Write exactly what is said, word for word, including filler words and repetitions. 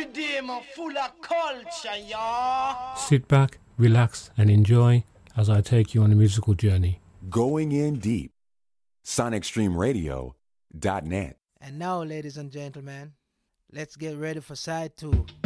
rhythm full of culture, y'all. Sit back, relax, and enjoy as I take you on a musical journey. Going in deep. Sonic Stream Radio dot net. And now, ladies and gentlemen, let's get ready for side two.